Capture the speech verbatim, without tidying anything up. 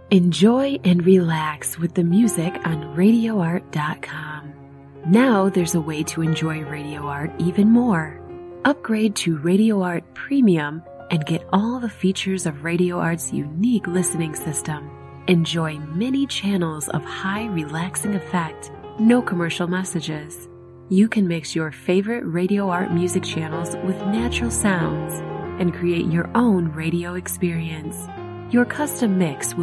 Enjoy and relax with the music on radio art dot com. Now there's a way to enjoy Radio Art even more. Upgrade to Radio Art Premium and get all the features of Radio Art's unique listening system. Enjoy many channels of high relaxing effect, no commercial messages. You can mix your favorite Radio Art music channels with natural sounds and create your own radio experience. Your custom mix will